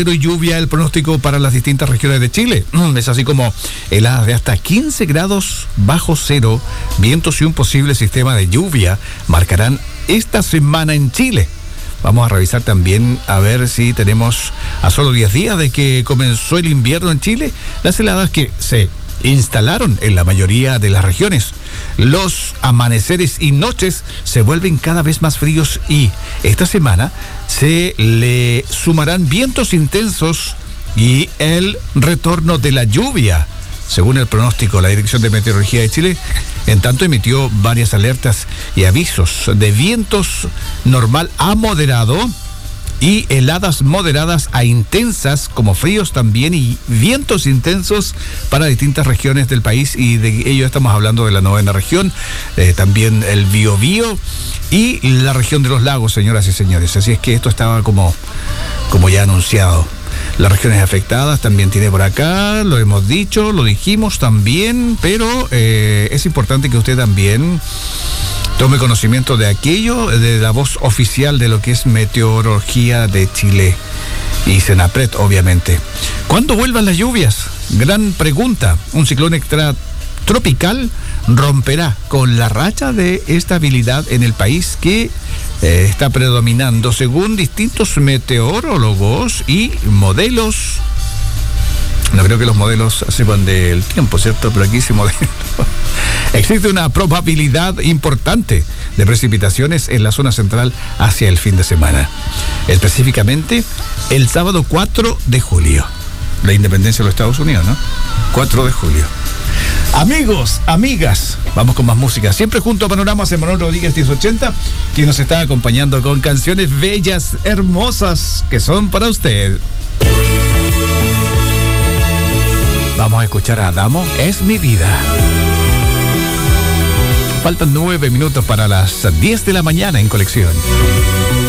y lluvia el pronóstico para las distintas regiones de Chile. Es así como heladas de hasta 15 grados bajo cero, vientos y un posible sistema de lluvia marcarán esta semana en Chile. Vamos a revisar también a ver si tenemos a solo 10 días de que comenzó el invierno en Chile, las heladas que se instalaron en la mayoría de las regiones. Los amaneceres y noches se vuelven cada vez más fríos y esta semana se le sumarán vientos intensos y el retorno de la lluvia. Según el pronóstico, la Dirección de Meteorología de Chile, en tanto, emitió varias alertas y avisos de vientos normal a moderado y heladas moderadas a intensas, como fríos también, y vientos intensos para distintas regiones del país, y de ello estamos hablando de la 9ª región, también el Biobío y la región de los lagos, señoras y señores. Así es que esto estaba como ya anunciado. Las regiones afectadas también tiene por acá, lo hemos dicho, lo dijimos también, pero es importante que usted también tome conocimiento de aquello, de la voz oficial de lo que es Meteorología de Chile y Senapred, obviamente. ¿Cuándo vuelvan las lluvias? Gran pregunta. Un ciclón extratropical romperá con la racha de estabilidad en el país que está predominando según distintos meteorólogos y modelos. No creo que los modelos sepan del tiempo, ¿cierto? Pero aquí se modela. Existe una probabilidad importante de precipitaciones en la zona central hacia el fin de semana. Específicamente, el sábado 4 de julio. La independencia de los Estados Unidos, ¿no? 4 de julio. Amigos, amigas, vamos con más música. Siempre junto a Panoramas, Emanuel Rodríguez 1080, quien nos está acompañando con canciones bellas, hermosas, que son para usted. Vamos a escuchar a Adamo, Es mi vida. Faltan 9 minutos para las 10 de la mañana en Conexión.